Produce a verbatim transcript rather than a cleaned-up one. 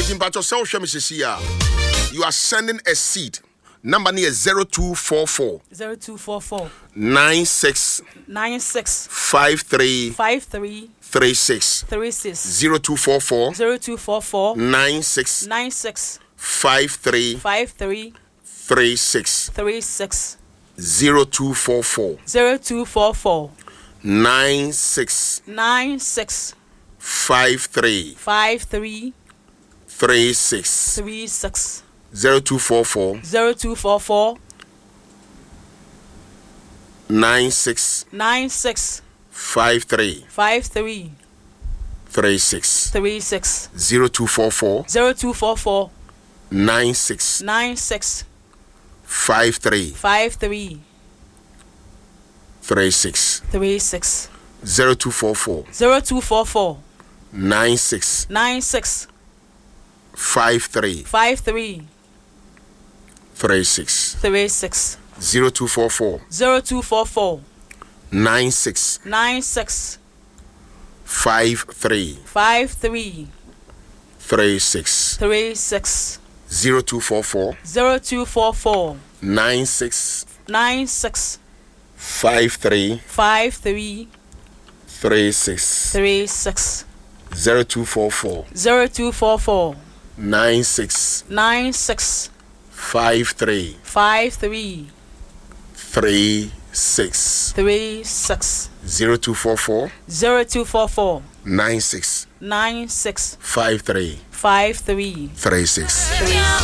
in Bacho South Shamisia. You are sending a seed. Number near zero two four four zero two four four nine six nine six five three five three three six three six zero two four four zero two four four nine six nine six five three five three three six three six zero two four four zero two four four nine six nine six five three five three three six three six zero two four four zero two four four nine six nine six five three five three three six three six zero two four four zero two four four nine six nine six five three five three three six three six zero two four four zero two four four nine six nine six five three five three three six three six zero two four four zero two four four nine six nine six five three five three three six three six zero two four four zero two four four nine six nine six five three five three three six three six zero two four four zero two four four nine six nine six five three five three three six three six zero two four four zero two four four nine six nine six five three five three three six. three.